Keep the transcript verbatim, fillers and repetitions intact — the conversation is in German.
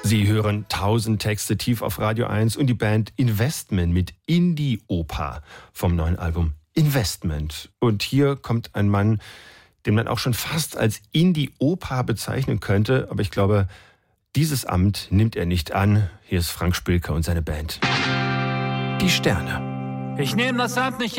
Sie hören tausend Texte tief auf Radio eins und die Band Investment mit Indie-Oper vom neuen Album Investment. Und hier kommt ein Mann, den man auch schon fast als Indie-Oper bezeichnen könnte, aber ich glaube, dieses Amt nimmt er nicht an. Hier ist Frank Spilker und seine Band. Die Sterne. Ich nehme das Amt nicht